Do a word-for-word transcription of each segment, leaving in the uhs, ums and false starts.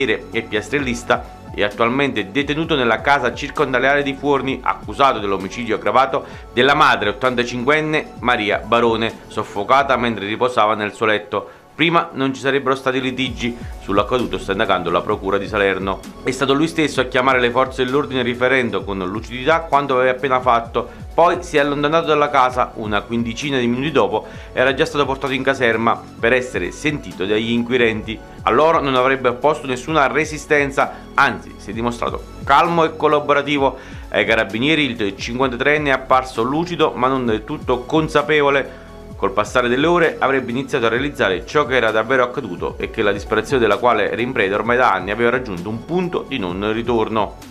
e piastrellista, è attualmente detenuto nella casa circondariale di Fuorni, accusato dell'omicidio aggravato della madre ottantacinquenne Maria Barone, soffocata mentre riposava nel suo letto. Prima non ci sarebbero stati litigi, sull'accaduto sta indagando la procura di Salerno. È stato lui stesso a chiamare le forze dell'ordine riferendo con lucidità quanto aveva appena fatto, poi si è allontanato dalla casa, una quindicina di minuti dopo era già stato portato in caserma per essere sentito dagli inquirenti. A loro non avrebbe opposto nessuna resistenza, anzi si è dimostrato calmo e collaborativo. Ai carabinieri il cinquantatreenne è apparso lucido ma non del tutto consapevole. Col passare delle ore avrebbe iniziato a realizzare ciò che era davvero accaduto e che la disperazione della quale era in preda ormai da anni aveva raggiunto un punto di non ritorno.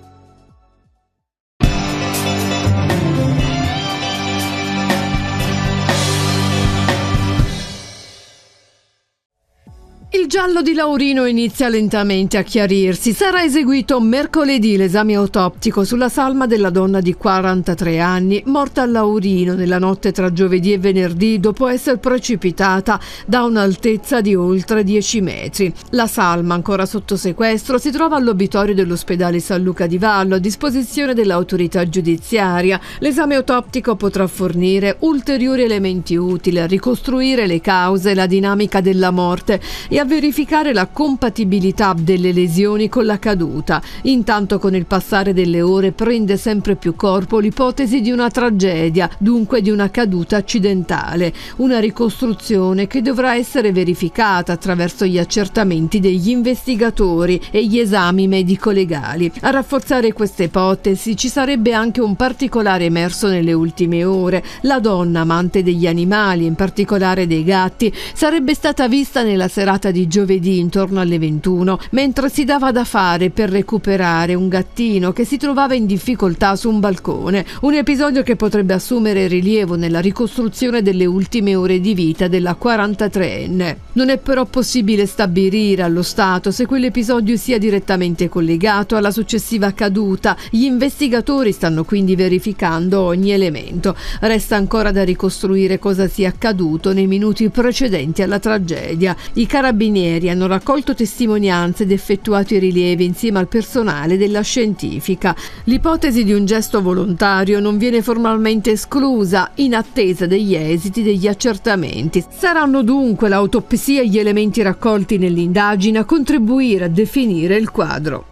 Il giallo di Laurino inizia lentamente a chiarirsi. Sarà eseguito mercoledì l'esame autoptico sulla salma della donna di quarantatré anni, morta a Laurino nella notte tra giovedì e venerdì dopo essere precipitata da un'altezza di oltre dieci metri. La salma, ancora sotto sequestro, si trova all'obitorio dell'ospedale San Luca di Vallo a disposizione dell'autorità giudiziaria. L'esame autoptico potrà fornire ulteriori elementi utili a ricostruire le cause e la dinamica della morte e a verificare la compatibilità delle lesioni con la caduta. Intanto, con il passare delle ore prende sempre più corpo l'ipotesi di una tragedia, dunque di una caduta accidentale, una ricostruzione che dovrà essere verificata attraverso gli accertamenti degli investigatori e gli esami medico-legali. A rafforzare questa ipotesi ci sarebbe anche un particolare emerso nelle ultime ore. La donna, amante degli animali, in particolare dei gatti, sarebbe stata vista nella serata di giovedì intorno alle ventuno mentre si dava da fare per recuperare un gattino che si trovava in difficoltà su un balcone, un episodio che potrebbe assumere rilievo nella ricostruzione delle ultime ore di vita della quarantatreenne. Non è però possibile stabilire allo stato se quell'episodio sia direttamente collegato alla successiva caduta. Gli investigatori stanno quindi verificando ogni elemento. Resta ancora da ricostruire cosa sia accaduto nei minuti precedenti alla tragedia. I carabinieri hanno raccolto testimonianze ed effettuato i rilievi insieme al personale della scientifica. L'ipotesi di un gesto volontario non viene formalmente esclusa in attesa degli esiti degli accertamenti. Saranno dunque l'autopsia e gli elementi raccolti nell'indagine a contribuire a definire il quadro.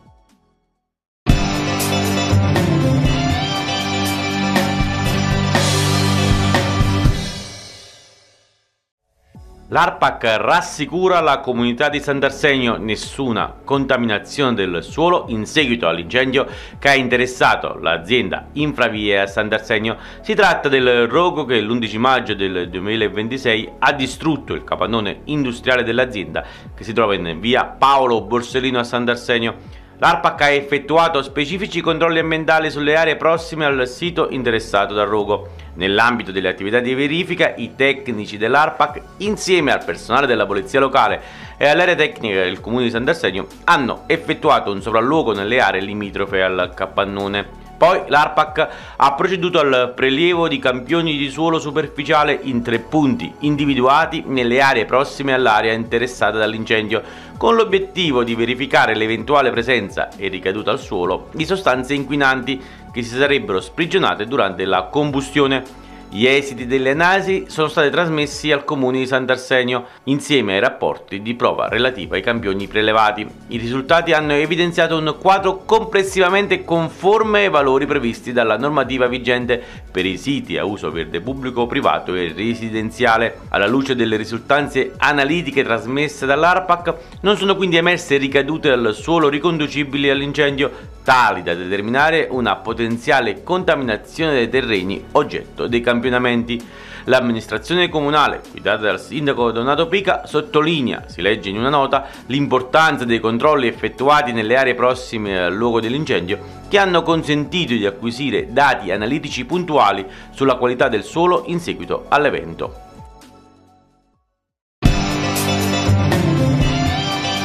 L'ARPAC rassicura la comunità di Sant'Arsenio: nessuna contaminazione del suolo in seguito all'incendio che ha interessato l'azienda Infravie a Sant'Arsenio. Si tratta del rogo che l'undici maggio del duemilaventisei ha distrutto il capannone industriale dell'azienda che si trova in via Paolo Borsellino a Sant'Arsenio. L'ARPAC ha effettuato specifici controlli ambientali sulle aree prossime al sito interessato dal rogo. Nell'ambito delle attività di verifica, i tecnici dell'ARPAC, insieme al personale della polizia locale e all'area tecnica del comune di Sant'Arsenio, hanno effettuato un sopralluogo nelle aree limitrofe al capannone. Poi l'ARPAC ha proceduto al prelievo di campioni di suolo superficiale in tre punti individuati nelle aree prossime all'area interessata dall'incendio, con l'obiettivo di verificare l'eventuale presenza e ricaduta al suolo di sostanze inquinanti che si sarebbero sprigionate durante la combustione. Gli esiti delle analisi sono stati trasmessi al comune di Sant'Arsenio insieme ai rapporti di prova relativi ai campioni prelevati. I risultati hanno evidenziato un quadro complessivamente conforme ai valori previsti dalla normativa vigente per i siti a uso verde pubblico, privato e residenziale. Alla luce delle risultanze analitiche trasmesse dall'ARPAC, non sono quindi emerse ricadute al suolo riconducibili all'incendio tali da determinare una potenziale contaminazione dei terreni oggetto dei campionamenti. L'amministrazione comunale, guidata dal sindaco Donato Pica, sottolinea, si legge in una nota, l'importanza dei controlli effettuati nelle aree prossime al luogo dell'incendio, che hanno consentito di acquisire dati analitici puntuali sulla qualità del suolo in seguito all'evento.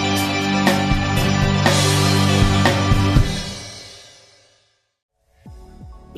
I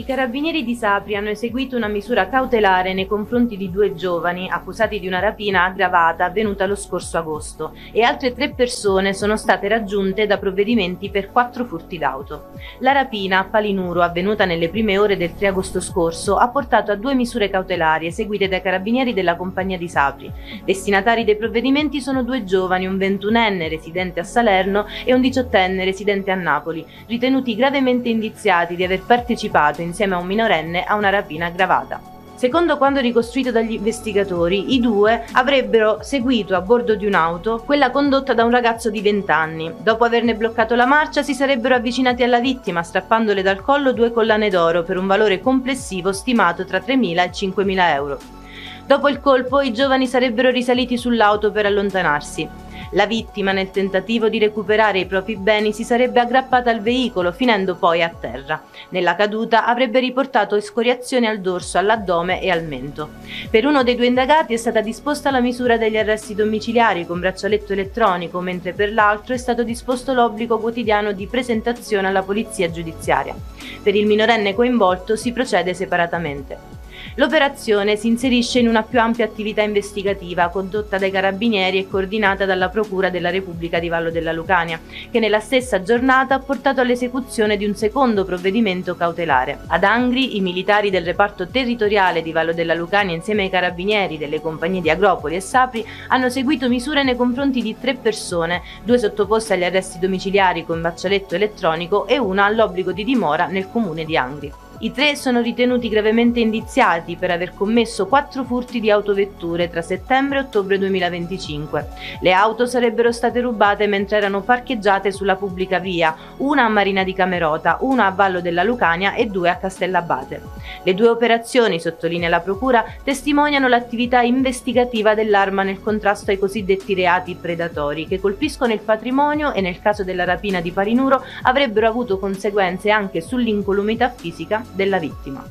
carabinieri di Sapri hanno eseguito una misura cautelare nei confronti di due giovani accusati di una rapina aggravata avvenuta lo scorso agosto e altre tre persone sono state raggiunte da provvedimenti per quattro furti d'auto. La rapina a Palinuro, avvenuta nelle prime ore del tre agosto scorso, ha portato a due misure cautelari eseguite dai carabinieri della compagnia di Sapri. Destinatari dei provvedimenti sono due giovani, un ventunenne residente a Salerno e un diciottenne residente a Napoli, ritenuti gravemente indiziati di aver partecipato insieme a un minorenne a una rapina aggravata. Secondo quanto ricostruito dagli investigatori, i due avrebbero seguito a bordo di un'auto quella condotta da un ragazzo di venti anni. Dopo averne bloccato la marcia, si sarebbero avvicinati alla vittima, strappandole dal collo due collane d'oro per un valore complessivo stimato tra tremila e cinquemila euro. Dopo il colpo, i giovani sarebbero risaliti sull'auto per allontanarsi. La vittima, nel tentativo di recuperare i propri beni, si sarebbe aggrappata al veicolo, finendo poi a terra. Nella caduta avrebbe riportato escoriazioni al dorso, all'addome e al mento. Per uno dei due indagati è stata disposta la misura degli arresti domiciliari con braccialetto elettronico, mentre per l'altro è stato disposto l'obbligo quotidiano di presentazione alla polizia giudiziaria. Per il minorenne coinvolto si procede separatamente. L'operazione si inserisce in una più ampia attività investigativa condotta dai carabinieri e coordinata dalla Procura della Repubblica di Vallo della Lucania, che nella stessa giornata ha portato all'esecuzione di un secondo provvedimento cautelare. Ad Angri, i militari del reparto territoriale di Vallo della Lucania insieme ai carabinieri delle compagnie di Agropoli e Sapri hanno eseguito misure nei confronti di tre persone, due sottoposte agli arresti domiciliari con braccialetto elettronico e una all'obbligo di dimora nel comune di Angri. I tre sono ritenuti gravemente indiziati per aver commesso quattro furti di autovetture tra settembre e ottobre duemilaventicinque. Le auto sarebbero state rubate mentre erano parcheggiate sulla pubblica via, una a Marina di Camerota, una a Vallo della Lucania e due a Castellabate. Le due operazioni, sottolinea la Procura, testimoniano l'attività investigativa dell'Arma nel contrasto ai cosiddetti reati predatori, che colpiscono il patrimonio e nel caso della rapina di Palinuro avrebbero avuto conseguenze anche sull'incolumità fisica della vittima.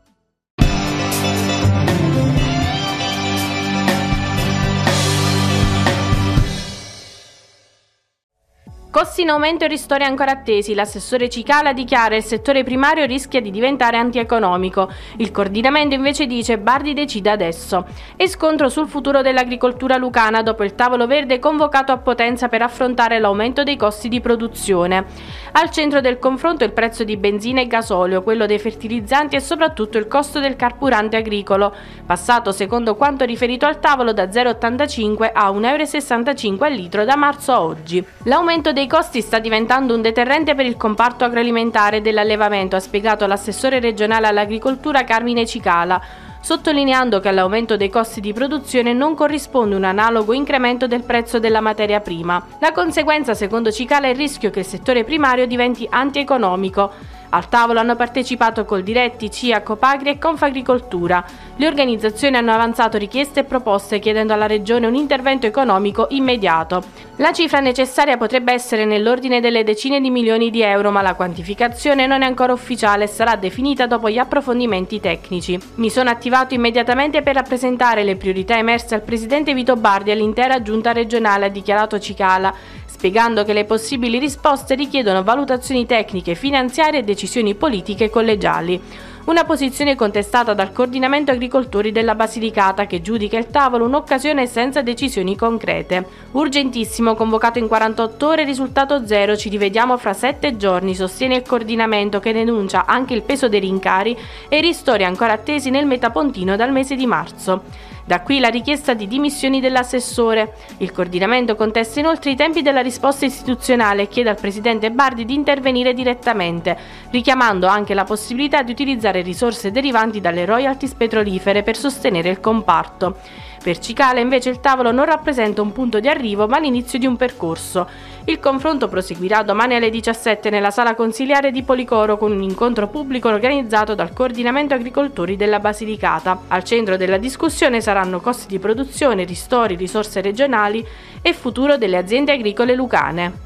Costi in aumento e ristori ancora attesi. L'assessore Cicala dichiara il settore primario rischia di diventare antieconomico. Il coordinamento invece dice Bardi decide adesso. E scontro sul futuro dell'agricoltura lucana dopo il tavolo verde convocato a Potenza per affrontare l'aumento dei costi di produzione. Al centro del confronto il prezzo di benzina e gasolio, quello dei fertilizzanti e soprattutto il costo del carburante agricolo, passato secondo quanto riferito al tavolo da zero virgola ottantacinque a uno virgola sessantacinque al litro da marzo a oggi. L'aumento dei costi sta diventando un deterrente per il comparto agroalimentare e dell'allevamento, ha spiegato l'assessore regionale all'agricoltura Carmine Cicala, sottolineando che all'aumento dei costi di produzione non corrisponde un analogo incremento del prezzo della materia prima. La conseguenza, secondo Cicala, è il rischio che il settore primario diventi antieconomico. Al tavolo hanno partecipato Coldiretti, C I A, Copagri e Confagricoltura. Le organizzazioni hanno avanzato richieste e proposte chiedendo alla Regione un intervento economico immediato. La cifra necessaria potrebbe essere nell'ordine delle decine di milioni di euro, ma la quantificazione non è ancora ufficiale e sarà definita dopo gli approfondimenti tecnici. Mi sono attivato immediatamente per rappresentare le priorità emerse al presidente Vito Bardi e all'intera giunta regionale, ha dichiarato Cicala, spiegando che le possibili risposte richiedono valutazioni tecniche, finanziarie e decisioni politiche collegiali. Una posizione contestata dal coordinamento agricoltori della Basilicata, che giudica il tavolo un'occasione senza decisioni concrete. Urgentissimo, convocato in quarantotto ore, risultato zero, ci rivediamo fra sette giorni, sostiene il coordinamento, che denuncia anche il peso dei rincari e i ristori ancora attesi nel Metapontino dal mese di marzo. Da qui la richiesta di dimissioni dell'assessore. Il coordinamento contesta inoltre i tempi della risposta istituzionale e chiede al presidente Bardi di intervenire direttamente, richiamando anche la possibilità di utilizzare risorse derivanti dalle royalties petrolifere per sostenere il comparto. Per Cicala invece il tavolo non rappresenta un punto di arrivo ma l'inizio di un percorso. Il confronto proseguirà domani alle diciassette nella sala consiliare di Policoro con un incontro pubblico organizzato dal Coordinamento Agricoltori della Basilicata. Al centro della discussione saranno costi di produzione, ristori, risorse regionali e futuro delle aziende agricole lucane.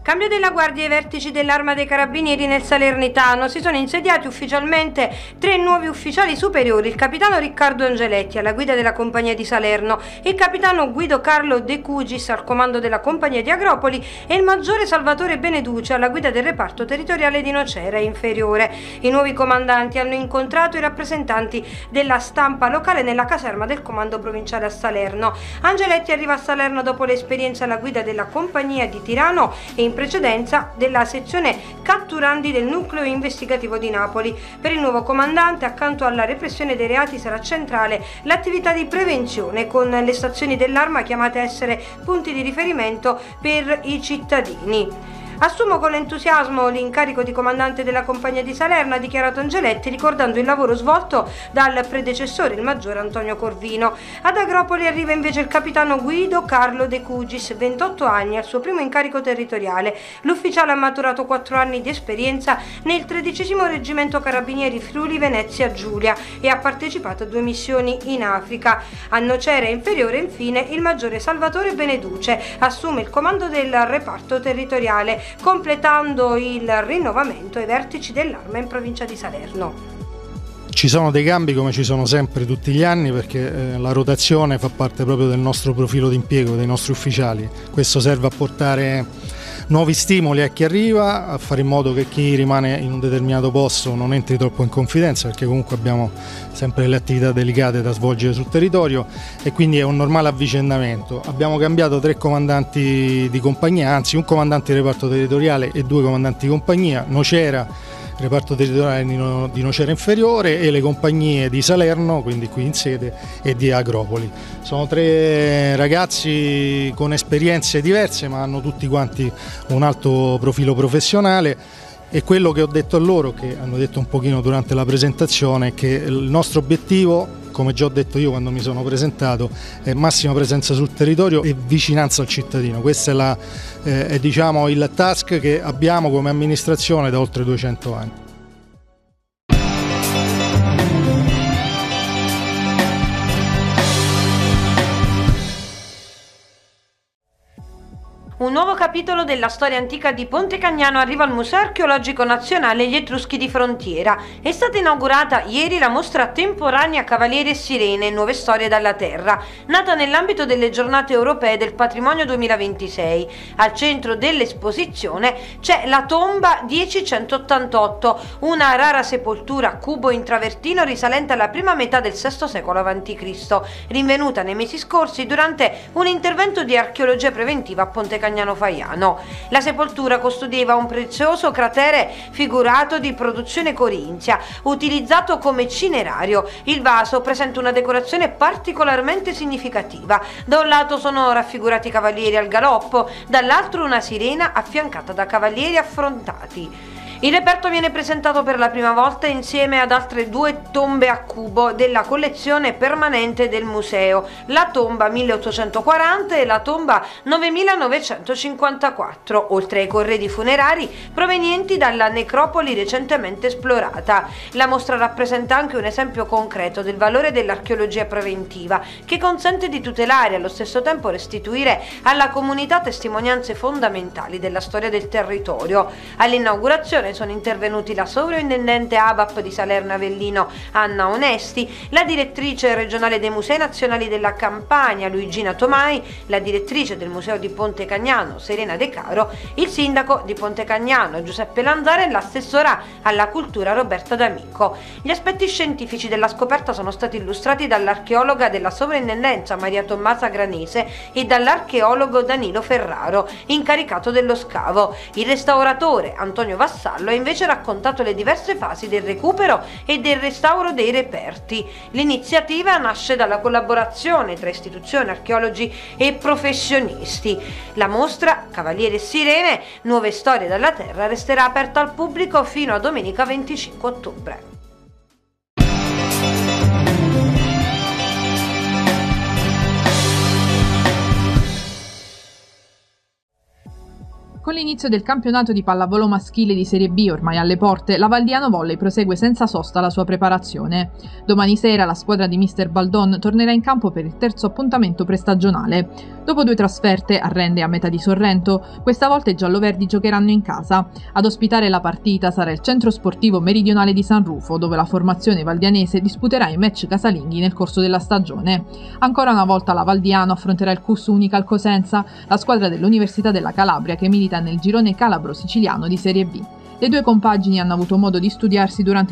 Cambio della guardia ai vertici dell'Arma dei Carabinieri nel Salernitano. Si sono insediati ufficialmente tre nuovi ufficiali superiori: il capitano Riccardo Angeletti alla guida della compagnia di Salerno, il capitano Guido Carlo De Cugis al comando della compagnia di Agropoli e il maggiore Salvatore Beneduce alla guida del reparto territoriale di Nocera Inferiore. I nuovi comandanti hanno incontrato i rappresentanti della stampa locale nella caserma del comando provinciale a Salerno. Angeletti arriva a Salerno dopo l'esperienza alla guida della compagnia di Tirano e in precedenza della sezione catturandi del nucleo investigativo di Napoli. Per il nuovo comandante, accanto alla repressione dei reati, sarà centrale l'attività di prevenzione con le stazioni dell'Arma chiamate a essere punti di riferimento per i cittadini. Assumo con entusiasmo l'incarico di comandante della compagnia di Salerno, ha dichiarato Angeletti, ricordando il lavoro svolto dal predecessore, il maggiore Antonio Corvino. Ad Agropoli arriva invece il capitano Guido Carlo De Cugis, ventotto anni, al suo primo incarico territoriale. L'ufficiale ha maturato quattro anni di esperienza nel tredicesimo Reggimento Carabinieri Friuli Venezia Giulia e ha partecipato a due missioni in Africa. A Nocera Inferiore, infine, il maggiore Salvatore Beneduce assume il comando del reparto territoriale, completando il rinnovamento ai vertici dell'Arma in provincia di Salerno. Ci sono dei cambi come ci sono sempre tutti gli anni, perché eh, la rotazione fa parte proprio del nostro profilo di impiego, dei nostri ufficiali. Questo serve a portare nuovi stimoli a chi arriva, a fare in modo che chi rimane in un determinato posto non entri troppo in confidenza, perché comunque abbiamo sempre le attività delicate da svolgere sul territorio e quindi è un normale avvicendamento. Abbiamo cambiato tre comandanti di compagnia, anzi un comandante di reparto territoriale e due comandanti di compagnia: Nocera, reparto territoriale di Nocera Inferiore, e le compagnie di Salerno, quindi qui in sede, e di Agropoli. Sono tre ragazzi con esperienze diverse, ma hanno tutti quanti un alto profilo professionale, e quello che ho detto a loro, che hanno detto un pochino durante la presentazione, è che il nostro obiettivo, come già ho detto io quando mi sono presentato, è massima presenza sul territorio e vicinanza al cittadino. Questo è, la, eh, è diciamo, il task che abbiamo come amministrazione da oltre duecento anni. Un nuovo capitolo della storia antica di Ponte Cagnano arriva al Museo Archeologico Nazionale Gli Etruschi di Frontiera. È stata inaugurata ieri la mostra temporanea Cavalieri e Sirene, nuove storie dalla terra, nata nell'ambito delle giornate europee del patrimonio duemilaventisei. Al centro dell'esposizione c'è la tomba millecentottantotto, una rara sepoltura a cubo in travertino risalente alla prima metà del sesto secolo avanti Cristo, rinvenuta nei mesi scorsi durante un intervento di archeologia preventiva a Ponte Cagnano Faiano. La sepoltura custodiva un prezioso cratere figurato di produzione corinzia, utilizzato come cinerario. Il vaso presenta una decorazione particolarmente significativa. Da un lato sono raffigurati cavalieri al galoppo, dall'altro una sirena affiancata da cavalieri affrontati. Il reperto viene presentato per la prima volta insieme ad altre due tombe a cubo della collezione permanente del museo, la tomba milleottocentoquaranta e la tomba novemilanovecentocinquantaquattro, oltre ai corredi funerari provenienti dalla necropoli recentemente esplorata. La mostra rappresenta anche un esempio concreto del valore dell'archeologia preventiva, che consente di tutelare e allo stesso tempo restituire alla comunità testimonianze fondamentali della storia del territorio. All'inaugurazione sono intervenuti la sovrintendente A B A P di Salerno Avellino Anna Onesti, la direttrice regionale dei Musei Nazionali della Campania Luigina Tomai, la direttrice del Museo di Ponte Cagnano Serena De Caro, il sindaco di Ponte Cagnano Giuseppe Lanzara e l'assessora alla cultura Roberta D'Amico. Gli aspetti scientifici della scoperta sono stati illustrati dall'archeologa della sovrintendenza Maria Tommasa Granese e dall'archeologo Danilo Ferraro, incaricato dello scavo. Il restauratore Antonio Vassallo ha invece raccontato le diverse fasi del recupero e del restauro dei reperti. L'iniziativa nasce dalla collaborazione tra istituzioni, archeologi e professionisti. La mostra Cavalieri e Sirene, nuove storie dalla terra, resterà aperta al pubblico fino a domenica venticinque ottobre. Con l'inizio del campionato di pallavolo maschile di Serie B ormai alle porte, la Valdiano Volley prosegue senza sosta la sua preparazione. Domani sera la squadra di mister Baldon tornerà in campo per il terzo appuntamento prestagionale. Dopo due trasferte a Rende e a Meta di Sorrento, questa volta i gialloverdi giocheranno in casa. Ad ospitare la partita sarà il centro sportivo meridionale di San Rufo, dove la formazione valdianese disputerà i match casalinghi nel corso della stagione. Ancora una volta la Valdiano affronterà il Cus Unical Cosenza, la squadra dell'Università della Calabria che milita nel girone calabro-siciliano di Serie B. Le due compagini hanno avuto modo di studiarsi durante